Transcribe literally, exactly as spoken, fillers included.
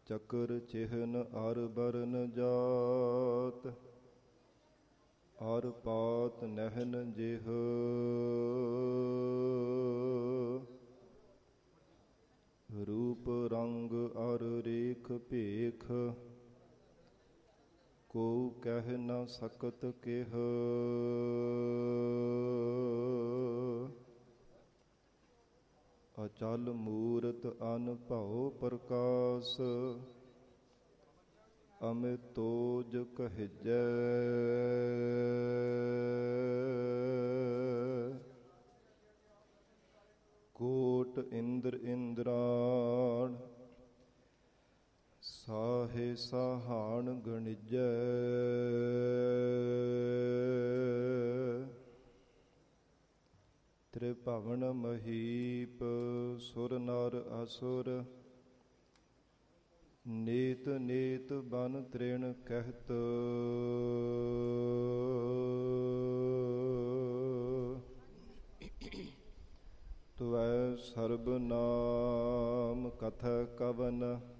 ਚਕਰ ਚਿਹਨ ਅਰ burn ਜਾਤ, ਅਰ ਪਾਤ ਨਹਿਨ ਜਿਹ। ਰੂਪ ਰੰਗ ਅਰ ਰੇਖ ਭੇਖ, ਕੋ ਕਹਿ ਨ ਸਕਤ ਕਿਹ। ਅਚਲ ਮੂਰਤ ਅਨਭਉ ਪ੍ਰਕਾਸ, ਅਮਿਤ ਤੋਜ ਕਹਿਜੈ। ਕੋਟ ਇੰਦਰ ਇੰਦਰਾਣ, ਸਾਹੇ ਸਾਹਾਣ ਗਣਿਜੈ। ਤ੍ਰਿਭਵਨ ਮਹੀਪ, ਸੁਰ ਨਰ ਅਸੁਰ, ਨੀਤ ਨੀਤ ਬਨ ਤ੍ਰਿਣ ਕਹਿਤ। ਤੁਐ ਸਰਬ ਨਾਮ ਕਥੈ ਕਵਨ,